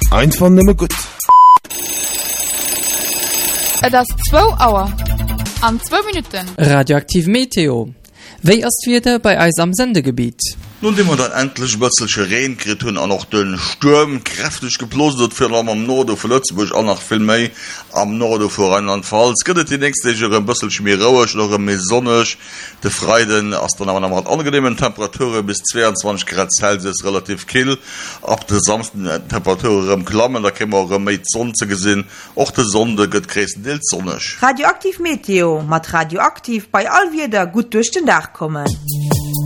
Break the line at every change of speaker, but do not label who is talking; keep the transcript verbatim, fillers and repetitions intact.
einfach nimmer gut.
Das zwei Uhr. An zwei Minuten.
Radioaktiv Meteo. Wéi ass wieder bei eis am Sendegebiet?
Nun immer dann endlich bëtzelsche Reenkrit hunn an noch den Sturm kräftig geploset fir am am Norde vu Lützeburg an nach viel méi am Norde vor Rheinland-Pfalz. Gëtt die nächste een bësselsch mir rauech noch mé sonnech. De Freiden ass dann aber mat angenehmen Temperature bis zweiundzwanzig Grad Celsius relativ kill. Ab de samsten Temperature im Klammen, da kemmer méi Sonne ze gesinn. Och de Sonde gëtt kräessen deelt sonnech.
Radioaktiv Meteo mat radioaktiv bei all wieder gut durch den Dach kommen.